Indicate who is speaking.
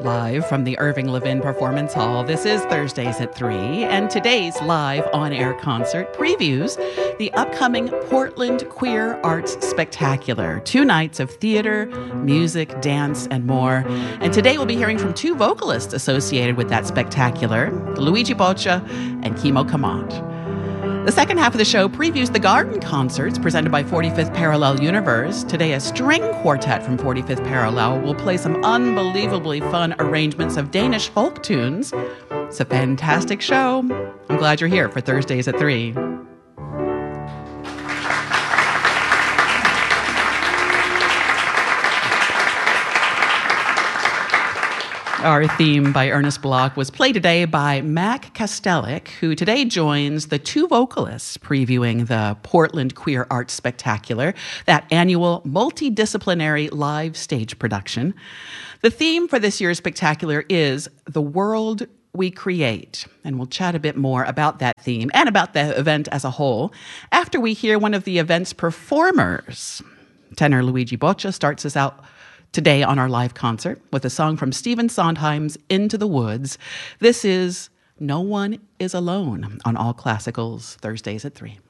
Speaker 1: Live from the Irving Levin Performance Hall, this is Thursdays at 3, and today's live on-air concert previews the upcoming Portland Queer Arts Spectacular. 2 nights of theater, music, dance, and more. And today we'll be hearing from 2 vocalists associated with that spectacular, Luigi Boccia and Kimo Kamat. The second half of the show previews the Garden Concerts presented by 45th Parallel Universe. Today, a string quartet from 45th Parallel will play some unbelievably fun arrangements of Danish folk tunes. It's a fantastic show. I'm glad you're here for Thursdays at 3. Our theme by Ernest Bloch was played today by Mac Kastelic, who today joins the 2 vocalists previewing the Portland Queer Arts Spectacular, that annual multidisciplinary live stage production. The theme for this year's spectacular is The World We Create, and we'll chat a bit more about that theme and about the event as a whole after we hear one of the event's performers. Tenor Luigi Boccia starts us out today on our live concert with a song from Stephen Sondheim's Into the Woods. This is No One Is Alone on All Classicals, Thursdays at 3.